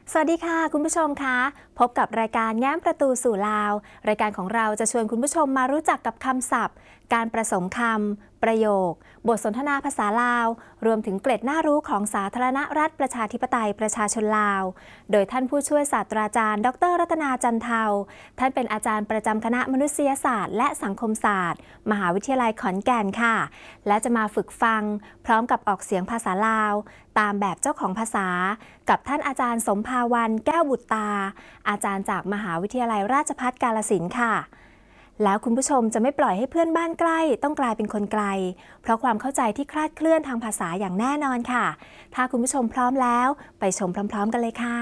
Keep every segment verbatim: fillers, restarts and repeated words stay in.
สวัสดีค่ะคุณผู้ชมคะพบกับรายการแง้มประตูสู่ลาวรายการของเราจะชวนคุณผู้ชมมารู้จักกับคำศัพท์การประสมคำประโยคบทสนทนาภาษาลาวรวมถึงเกร็ดน่ารู้ของสาธารณรัฐประชาธิปไตยประชาชนลาวโดยท่านผู้ช่วยศาสตราจารย์ดรรัตนาจันเทาท่านเป็นอาจารย์ประจำคณะมนุษยศาสตร์และสังคมศาสตร์มหาวิทยาลัยขอนแก่นค่ะและจะมาฝึกฟังพร้อมกับออกเสียงภาษาลาวตามแบบเจ้าของภาษากับท่านอาจารย์สมภาวันแก้วบุตรตาอาจารย์จากมหาวิทยาลัยราชภัฏกาฬสินธุ์ค่ะแล้วคุณผู้ชมจะไม่ปล่อยให้เพื่อนบ้านใกล้ต้องกลายเป็นคนไกลเพราะความเข้าใจที่คลาดเคลื่อนทางภาษาอย่างแน่นอนค่ะถ้าคุณผู้ชมพร้อมแล้วไปชมพร้อมๆกันเลยค่ะ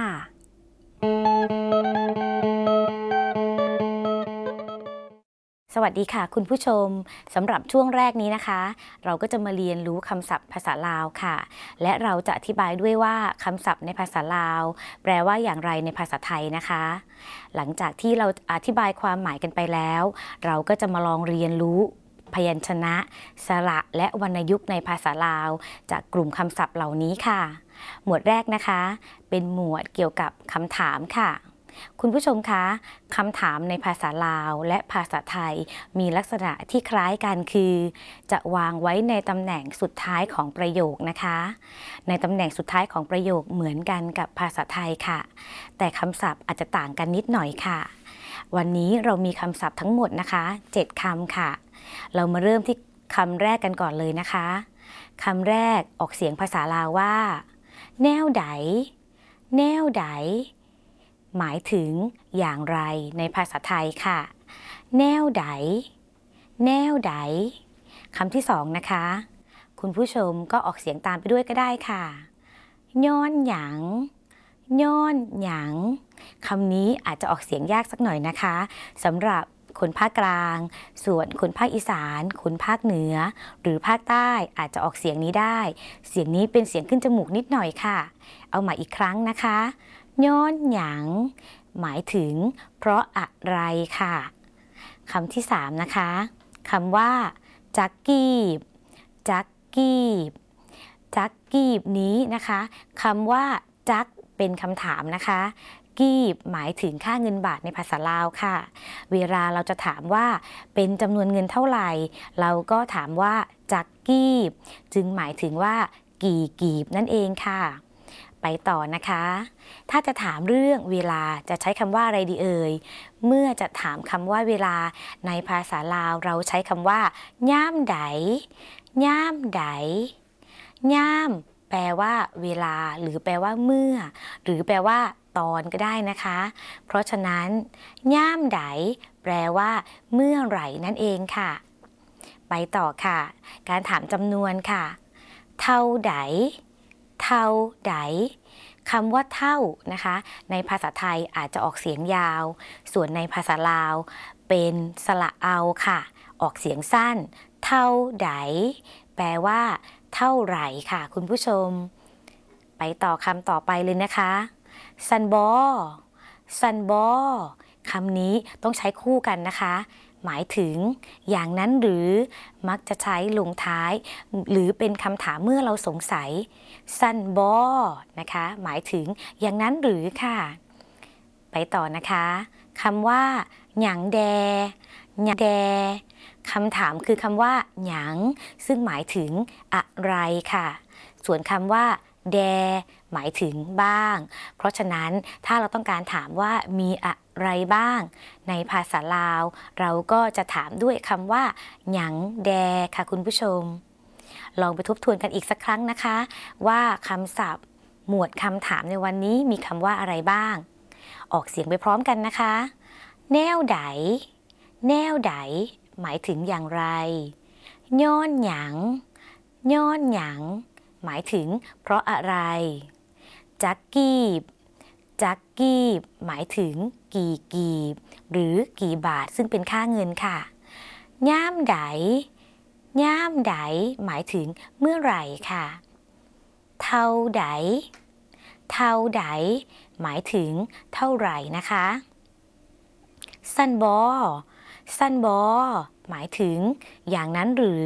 สวัสดีค่ะคุณผู้ชมสำหรับช่วงแรกนี้นะคะเราก็จะมาเรียนรู้คำศัพท์ภาษาลาวค่ะและเราจะอธิบายด้วยว่าคำศัพท์ในภาษาลาวแปลว่าอย่างไรในภาษาไทยนะคะหลังจากที่เราอธิบายความหมายกันไปแล้วเราก็จะมาลองเรียนรู้พยัญชนะสระและวรรณยุกต์ในภาษาลาวจากกลุ่มคำศัพท์เหล่านี้ค่ะหมวดแรกนะคะเป็นหมวดเกี่ยวกับคำถามค่ะคุณผู้ชมคะคำถามในภาษาลาวและภาษาไทยมีลักษณะที่คล้ายกันคือจะวางไว้ในตำแหน่งสุดท้ายของประโยคนะคะในตำแหน่งสุดท้ายของประโยคเหมือนกันกับภาษาไทยค่ะแต่คำศัพท์อาจจะต่างกันนิดหน่อยค่ะวันนี้เรามีคำศัพท์ทั้งหมดนะคะเจ็ดคำค่ะเรามาเริ่มที่คำแรกกันก่อนเลยนะคะคำแรกออกเสียงภาษาลาวว่าแนวใดแนวใดหมายถึงอย่างไรในภาษาไทยค่ะแนวใดแนวใดคำที่สองนะคะคุณผู้ชมก็ออกเสียงตามไปด้วยก็ได้ค่ะย้อนหยังย้อนหยังคำนี้อาจจะออกเสียงยากสักหน่อยนะคะสำหรับคนภาคกลางส่วนคนภาคอีสานคนภาคเหนือหรือภาคใต้อาจจะออกเสียงนี้ได้เสียงนี้เป็นเสียงขึ้นจมูกนิดหน่อยค่ะเอาใหม่อีกครั้งนะคะย้อนหยังหมายถึงเพราะอะไรค่ะคำที่สามนะคะคำว่าจักกีบจักกีบจักกีบนี้นะคะคำว่าจักเป็นคำถามนะคะกีบหมายถึงค่าเงินบาทในภาษาลาวค่ะเวลาเราจะถามว่าเป็นจำนวนเงินเท่าไหร่เราก็ถามว่าจักกีบจึงหมายถึงว่ากี่กีบนั่นเองค่ะไปต่อนะคะถ้าจะถามเรื่องเวลาจะใช้คำว่าอะไรดีเอ่ยเมื่อจะถามคำว่าเวลาในภาษาลาวเราใช้คำว่าย่ามใดย่ามใดย่ามแปลว่าเวลาหรือแปลว่าเมื่อหรือแปลว่าตอนก็ได้นะคะเพราะฉะนั้นย่ามใดแปลว่าเมื่อไหร่นั่นเองค่ะไปต่อค่ะการถามจำนวนค่ะเท่าใดเท่าใดคำว่าเท่านะคะในภาษาไทยอาจจะออกเสียงยาวส่วนในภาษาลาวเป็นสระเอาค่ะออกเสียงสั้นเท่าใดแปลว่าเท่าไหร่ค่ะคุณผู้ชมไปต่อคำต่อไปเลยนะคะซันบอซันบอคำนี้ต้องใช้คู่กันนะคะหมายถึงอย่างนั้นหรือมักจะใช้ลงท้ายหรือเป็นคำถามเมื่อเราสงสัยซันบอนะคะหมายถึงอย่างนั้นหรือค่ะไปต่อนะคะคำว่าหยังแดหยังแดคำถามคือคำว่าหยังซึ่งหมายถึงอะไรค่ะส่วนคำว่าแดหมายถึงบ้างเพราะฉะนั้นถ้าเราต้องการถามว่ามีอะไรบ้างในภาษาลาวเราก็จะถามด้วยคำว่าหยังแดค่ะคุณผู้ชมลองไปทบทวนกันอีกสักครั้งนะคะว่าคำศัพท์หมวดคำถามในวันนี้มีคำว่าอะไรบ้างออกเสียงไปพร้อมกันนะคะแนวใดแนวใดหมายถึงอย่างไรย้อนหยังย้อนหยังหมายถึงเพราะอะไรจักกีบจักกีบหมายถึงกี่กีบหรือกี่บาทซึ่งเป็นค่าเงินค่ะย่ามใดย่ามใดหมายถึงเมื่อไหร่ค่ะเท่าใดเท่าใดหมายถึงเท่าไหร่นะคะซันบอซันบอหมายถึงอย่างนั้นหรือ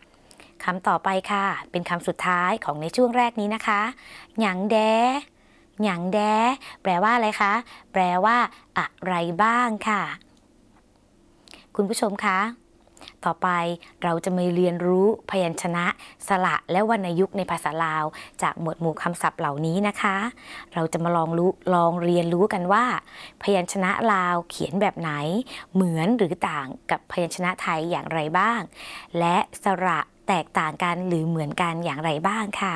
คำต่อไปค่ะเป็นคำสุดท้ายของในช่วงแรกนี้นะคะหยังแดหยังแดแปลว่าอะไรคะแปลว่าอะไรบ้างค่ะคุณผู้ชมคะต่อไปเราจะมาเรียนรู้พยัญชนะสระและวรรณยุกต์ในภาษาลาวจากหมวดหมู่คำศัพท์เหล่านี้นะคะเราจะมาลองรู้ลองเรียนรู้กันว่าพยัญชนะลาวเขียนแบบไหนเหมือนหรือต่างกับพยัญชนะไทยอย่างไรบ้างและสระแตกต่างกันหรือเหมือนกันอย่างไรบ้างค่ะ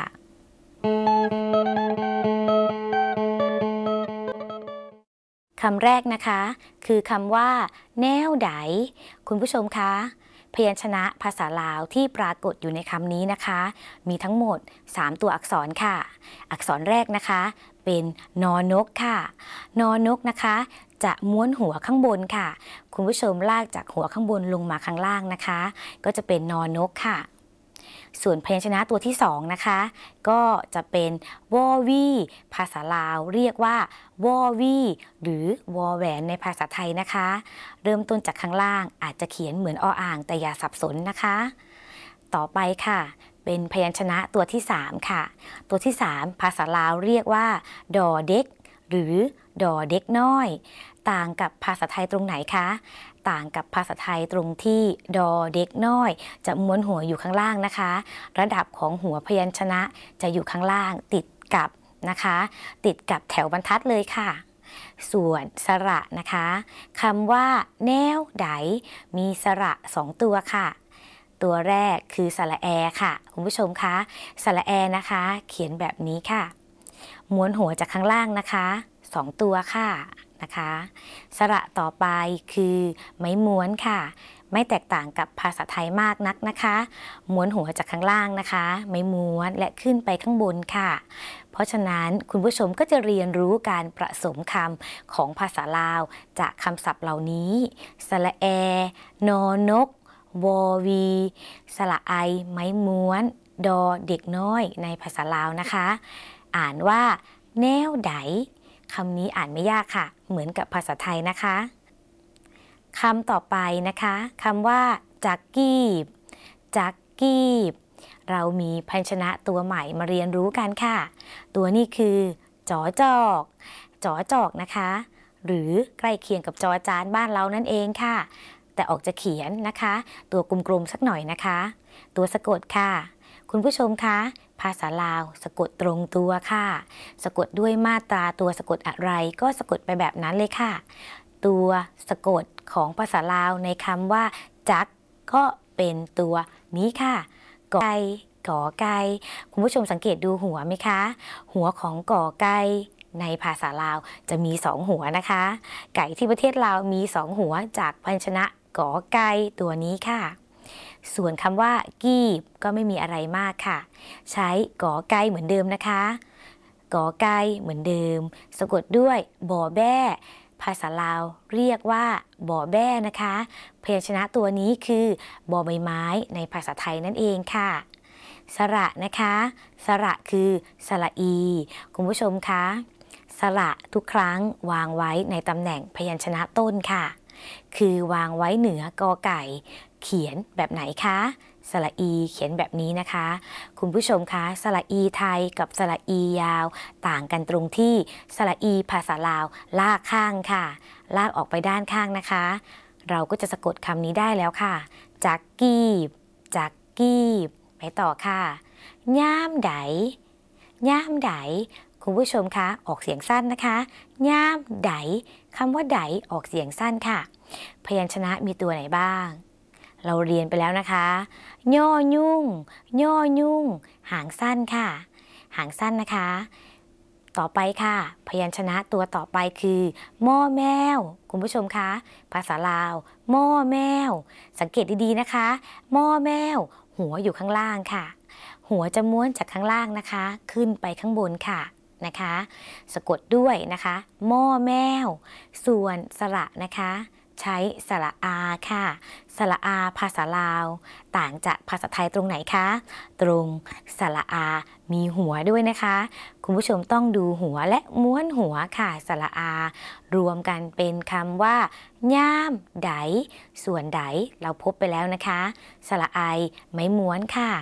คำแรกนะคะคือคำว่าแนวไดคุณผู้ชมคะพยัญชนะภาษาลาวที่ปรากฏอยู่ในคำนี้นะคะมีทั้งหมดสามตัวอักษรค่ะอักษรแรกนะคะเป็นนอนกค่ะนอนกนะคะจะม้วนหัวข้างบนค่ะคุณผู้ชมลากจากหัวข้างบนลงมาข้างล่างนะคะก็จะเป็นนอนกค่ะส่วนพยัญชนะตัวที่สองนะคะก็จะเป็นวอวีภาษาลาวเรียกว่าวอวีหรือวอแหวนในภาษาไทยนะคะเริ่มต้นจากข้างล่างอาจจะเขียนเหมือนออ่างแต่อย่าสับสนนะคะต่อไปค่ะเป็นพยัญชนะตัวที่สามค่ะตัวที่สามภาษาลาวเรียกว่าดอเด็กหรือดอเด็กน้อยต่างกับภาษาไทยตรงไหนคะต่างกับภาษาไทยตรงที่ดอเด็กน้อยจะม้วนหัวอยู่ข้างล่างนะคะระดับของหัวพยัญชนะจะอยู่ข้างล่างติดกับนะคะติดกับแถวบรรทัดเลยค่ะส่วนสระนะคะคำว่าแนวไดมีสระสองตัวค่ะตัวแรกคือสระแอค่ะคุณผู้ชมคะสระแอนะคะเขียนแบบนี้ค่ะม้วนหัวจากข้างล่างนะคะสองตัวค่ะนะคะสระต่อไปคือไม้ม้วนค่ะไม่แตกต่างกับภาษาไทยมากนักนะคะม้วนหัวจากข้างล่างนะคะไม้ม้วนและขึ้นไปข้างบนค่ะเพราะฉะนั้นคุณผู้ชมก็จะเรียนรู้การผสมคำของภาษาลาวจากคำศัพท์เหล่านี้สระแอนอนกวอวีสระไอไม้ม้วนดอเด็กน้อยในภาษาลาวนะคะอ่านว่าแนวไดคำนี้อ่านไม่ยากค่ะเหมือนกับภาษาไทยนะคะคำต่อไปนะคะคำว่าจักกีบจักกีบเรามีพยัญชนะตัวใหม่มาเรียนรู้กันค่ะตัวนี้คือจอจอกจอจอกนะคะหรือใกล้เคียงกับจอจานบ้านเรานั่นเองค่ะแต่ออกจะเขียนนะคะตัวกลมๆสักหน่อยนะคะตัวสะกดค่ะคุณผู้ชมคะภาษาลาวสะกดตรงตัวค่ะสะกดด้วยมาตราตัวสะกดอะไรก็สะกดไปแบบนั้นเลยค่ะตัวสะกดของภาษาลาวในคำว่าจักก็เป็นตัวนี้ค่ะกอไก่กอไก่คุณผู้ชมสังเกตดูหัวไหมคะหัวของกอไก่ในภาษาลาวจะมีสองหัวนะคะไก่ที่ประเทศลาวมีสองหัวจากพยัญชนะกอไก่ตัวนี้ค่ะส่วนคำว่ากีบก็ไม่มีอะไรมากค่ะใช้กอไก่เหมือนเดิมนะคะกอไก่เหมือนเดิมสะกดด้วยบอแบ้ภาษาลาวเรียกว่าบอแบ้นะคะพยัญชนะตัวนี้คือบอใบไม้ในภาษาไทยนั่นเองค่ะสระนะคะสระคือสระอีคุณผู้ชมคะสระทุกครั้งวางไว้ในตำแหน่งพยัญชนะต้นค่ะคือวางไว้เหนือกอไก่เขียนแบบไหนคะสระอีเขียนแบบนี้นะคะคุณผู้ชมคะสระอีไทยกับสระอียาวต่างกันตรงที่สระอีภาษาลาวลากข้างค่ะลากออกไปด้านข้างนะคะเราก็จะสะกดคำนี้ได้แล้วค่ะจักกีบจักกีบไปต่อค่ะย่ามไดย่ามไดคุณผู้ชมคะออกเสียงสั้นนะคะย่ามไดคำว่าไดออกเสียงสั้นค่ะพยัญชนะมีตัวไหนบ้างเราเรียนไปแล้วนะคะย่อยุ่งย่อยุ่งหางสั้นค่ะหางสั้นนะคะต่อไปค่ะพยัญชนะตัวต่อไปคือม่อแมวคุณผู้ชมคะภาษาลาวม่อแมวสังเกตดีๆนะคะม่อแมวหัวอยู่ข้างล่างค่ะหัวจะม้วนจากข้างล่างนะคะขึ้นไปข้างบนค่ะนะคะสะกดด้วยนะคะม่อแมวส่วนสระนะคะใช้สระอาค่ะสระอาภาษาลาวต่างจากภาษาไทยตรงไหนคะตรงสระอามีหัวด้วยนะคะคุณผู้ชมต้องดูหัวและม้วนหัวค่ะสระอารวมกันเป็นคำว่าย่ามไดส่วนไดเราพบไปแล้วนะคะสระไอไม้ม้วนค่ะ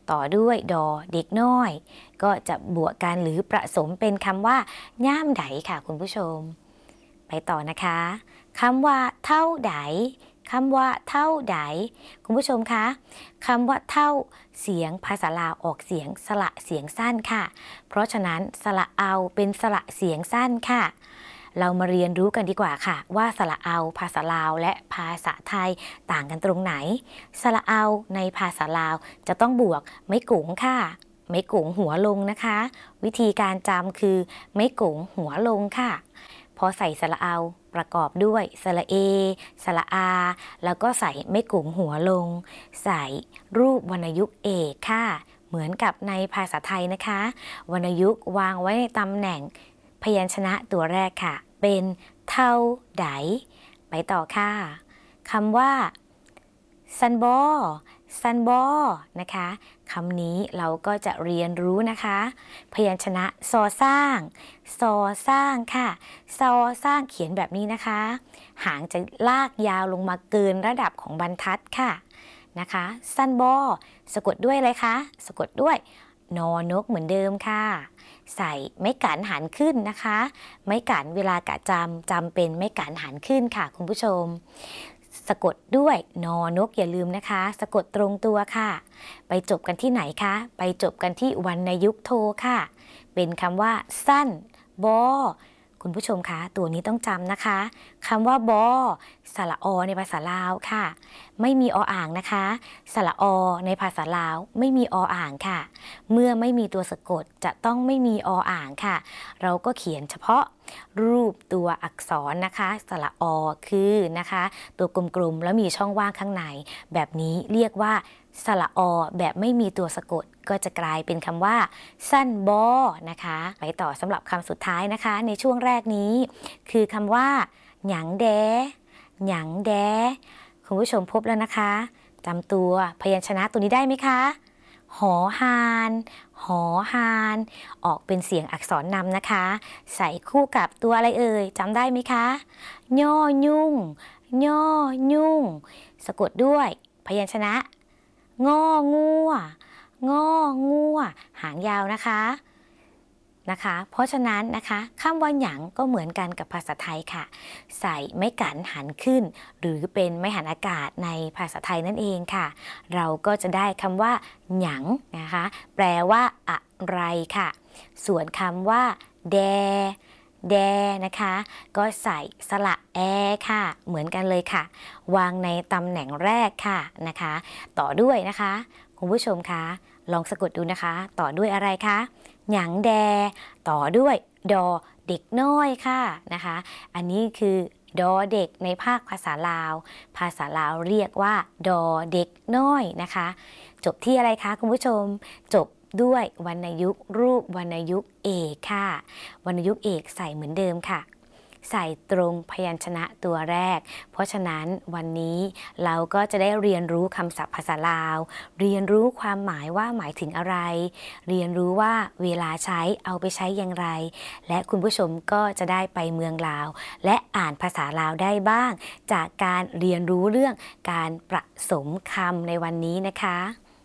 ต่อด้วยดอเด็กน้อยก็จะบวกกันหรือผสมเป็นคำว่าย่ามไดค่ะคุณผู้ชมไปต่อนะคะคำว่าเท่าไดคำว่าเท่าไดคุณผู้ชมคะคำว่าเท่าเสียงภาษาลาวออกเสียงสระเสียงสั้นค่ะเพราะฉะนั้นสระเอาเป็นสระเสียงสั้นค่ะเรามาเรียนรู้กันดีกว่าค่ะว่าสระเอาภาษาลาวและภาษาไทยต่างกันตรงไหนสระเอาในภาษาลาวจะต้องบวกไม้กุ๋งค่ะไม้กุ๋งหัวลงนะคะวิธีการจำคือไม้กุ๋งหัวลงค่ะพอใส่สระเอาประกอบด้วยสระเอสระอาแล้วก็ใส่ไม้กุ๋งหัวลงใส่รูปวรรณยุกต์เอกค่ะเหมือนกับในภาษาไทยนะคะวรรณยุกต์วางไว้ในตำแหน่งพยัญชนะตัวแรกค่ะเป็นเท่าไดไปต่อค่ะคำว่าซันบอซันบอนะคะคำนี้เราก็จะเรียนรู้นะคะพยัญชนะซอสร้างซอสร้างค่ะซอสร้างเขียนแบบนี้นะคะหางจะลากยาวลงมาเกินระดับของบรรทัดค่ะนะคะซันบอสะกดด้วยอะไรคะสะกดด้วยนอนกเหมือนเดิมค่ะใส่ไม้กันหันขึ้นนะคะไม้กันเวลากะจำจำเป็นไม้กันหันขึ้นค่ะคุณผู้ชมสะกดด้วยนอนกอย่าลืมนะคะสะกดตรงตัวค่ะไปจบกันที่ไหนคะไปจบกันที่วรรณยุกต์โทค่ะเป็นคำว่าสั้นบอคุณผู้ชมคะตัวนี้ต้องจำนะคะคำว่าบอสระอในภาษาลาวค่ะไม่มีออ่างนะคะสระอในภาษาลาวไม่มีออ่างค่ะเมื่อไม่มีตัวสะกดจะต้องไม่มีออ่างค่ะเราก็เขียนเฉพาะรูปตัวอักษรนะคะสระอคือนะคะตัวกลมๆแล้วมีช่องว่างข้างในแบบนี้เรียกว่าสระอแบบไม่มีตัวสะกดก็จะกลายเป็นคำว่าสั้นบอนะคะไปต่อสำหรับคำสุดท้ายนะคะในช่วงแรกนี้คือคำว่าหยังแดหยังแดคุณผู้ชมพบแล้วนะคะจำตัวพยัญชนะตัวนี้ได้ไหมคะหอฮานหอฮานออกเป็นเสียงอักษรนำนะคะใส่คู่กับตัวอะไรเอ่ยจำได้ไหมคะย่อยุ่งย่อยุ่งสะกดด้วยพยัญชนะงองัวงองัวหางยาวนะคะนะคะเพราะฉะนั้นนะคะคำว่าหยังก็เหมือนกันกับภาษาไทยค่ะใส่ไม้กันหันขึ้นหรือเป็นไม้หันอากาศในภาษาไทยนั่นเองค่ะเราก็จะได้คำว่าหยังนะคะแปลว่าอะไรค่ะส่วนคำว่าแดแดนะคะก็ใส่สระแอค่ะเหมือนกันเลยค่ะวางในตำแหน่งแรกค่ะนะคะต่อด้วยนะคะคุณผู้ชมคะลองสะกดดูนะคะต่อด้วยอะไรคะหยังแดต่อด้วยดอเด็กน้อยค่ะนะคะอันนี้คือดอเด็กในภาคภาษาลาวภาษาลาวเรียกว่าดอเด็กน้อยนะคะจบที่อะไรคะคุณผู้ชมจบด้วยวรรณยุกต์รูปวรรณยุกต์เอกค่ะวรรณยุกต์เอกใส่เหมือนเดิมค่ะใส่ตรงพยัญชนะตัวแรกเพราะฉะนั้นวันนี้เราก็จะได้เรียนรู้คำศัพท์ภาษาลาวเรียนรู้ความหมายว่าหมายถึงอะไรเรียนรู้ว่าเวลาใช้เอาไปใช้อย่างไรและคุณผู้ชมก็จะได้ไปเมืองลาวและอ่านภาษาลาวได้บ้างจากการเรียนรู้เรื่องการประสมคำในวันนี้นะคะ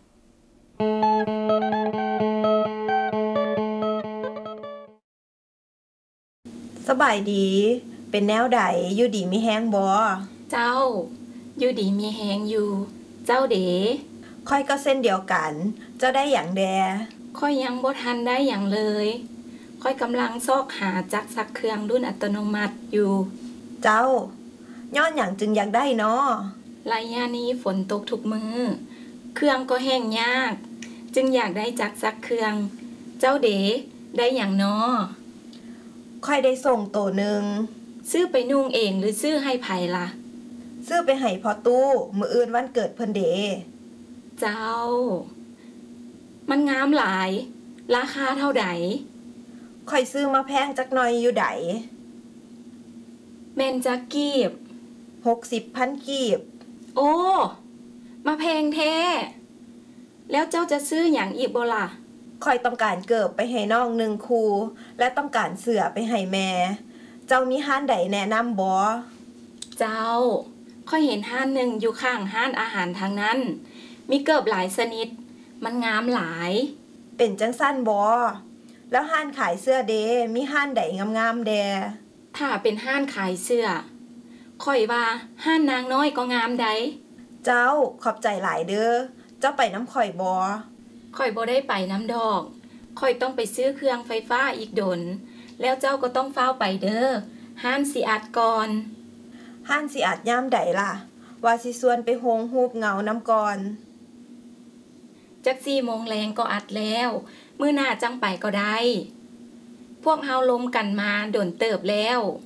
สบายดีเป็นแนวใดอยู่ดีมีแฮงบ่เจ้าอยู่ดีมีแฮงอยู่เจ้าเด๋ค่อยก็เส้นเดียวกันเจ้าได้อย่างแดค่อยยังบ่ทันได้อย่างเลยค่อยกำลังซอกหาจักซักเครื่องรุ่นอัตโนมัติอยู่เจ้าย้อนหยังจึงอยากได้เนาะระยะนี้ฝนตกทุกมือเครื่องก็แห้งยากจึงอยากได้จักซักเครื่องเจ้าเด๋ได้อย่างน้อค่อยได้ส่งโตหนึ่งซื้อไปนุ่งเองหรือซื้อให้ไผล่ะซื้อไปให้พ่อตู้มื้ออื่นวันเกิดเพิ่นเดเจ้ามันงามหลายราคาเท่าใดค่อยซื้อมาแพงจักหน่อยอยู่ไดแม่นจักกีบหกสิบพัน กีบโอ้มาแพงแท้แล้วเจ้าจะซื้อหยังอีกบ่ล่ะค่อยต้องการเกิบไปให้น้องหนึ่งคู่และต้องการเสื้อไปให้แม่เจ้ามีห้านใดแนะนำบ่เจ้าค่อยเห็นห้านหนึ่งอยู่ข้างห้านอาหารทางนั้นมีเกิบหลายชนิดมันงามหลายเป็นจังสั้นบ่แล้วห้านขายเสื้อเดมีห้านใดงามๆแดถ้าเป็นห้านขายเสื้อค่อยว่าห้านนางน้อยก็งามใดเจ้าขอบใจหลายเด้อเจ้าไปน้ำข่อยบ่ค่อยบ่ได้ไปน้ำดอกค่อยต้องไปซื้อเครื่องไฟฟ้าอีกดนแล้วเจ้าก็ต้องเฝ้าไปเด้อห้านสิอัดก่อนห้านสิอาจยามใดล่ะ ว่าสิส่วนไปโฮงฮูบเหงาน้ำก่อนจักสี่โมงแรงก็อัดแล้วมื้อหน้าจังไปก็ได้ พวกเฮาลมกันมาโดนเติบแล้ว